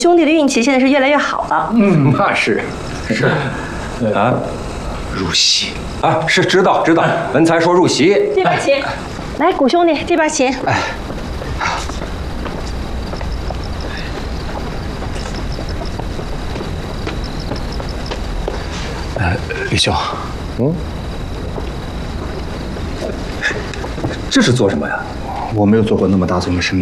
兄弟的运气现在是越来越好了。 嗯，那是。 啊， 入席啊，是知道。文才说入席。 这边请，来，谷兄弟这边请。 李兄， 这是做什么呀？ 我没有做过那么大宗的生意，